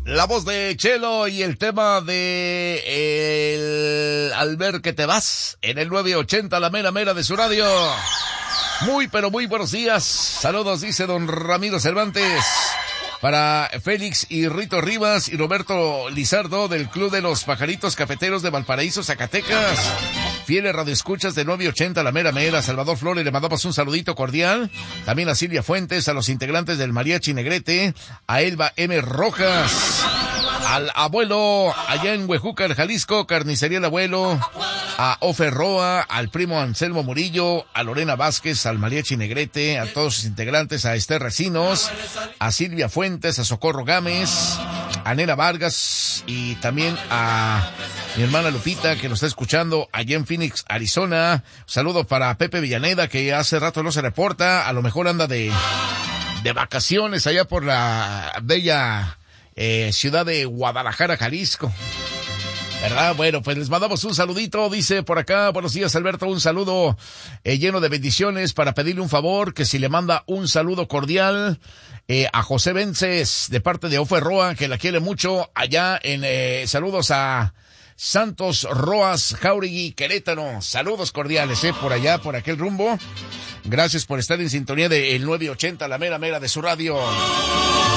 La voz de Chelo y el tema de Al ver que te vas en el 980, la mera mera de su radio. Muy pero muy buenos días. Saludos, dice don Ramiro Cervantes. Para Félix y Rito Rivas y Roberto Lizardo del Club de los Pajaritos Cafeteros de Valparaíso, Zacatecas. Fieles radioescuchas de 980, la mera mera. Salvador Flores, le mandamos un saludito cordial. También a Silvia Fuentes, a los integrantes del Mariachi Negrete, a Elba M. Rojas, al abuelo allá en Huejúcar, Jalisco, Carnicería El Abuelo, a Ofer Roa, al primo Anselmo Murillo, a Lorena Vázquez, al Mariachi Negrete, a todos sus integrantes, a Esther Recinos, a Silvia Fuentes, a Socorro Gámez, a Nena Vargas y también a mi hermana Lupita que nos está escuchando allá en Phoenix, Arizona. Saludos para Pepe Villaneda que hace rato no se reporta, a lo mejor anda de vacaciones allá por la bella ciudad de Guadalajara, Jalisco, ¿verdad? Bueno, pues les mandamos un saludito, dice por acá, buenos días Alberto, un saludo lleno de bendiciones para pedirle un favor, que si le manda un saludo cordial a José Vences de parte de Ofe Roa, que la quiere mucho allá en, saludos a Santos Roas, Jauregui, Querétaro, saludos cordiales, por allá, por aquel rumbo. Gracias por estar en sintonía del 980, la mera mera de su radio.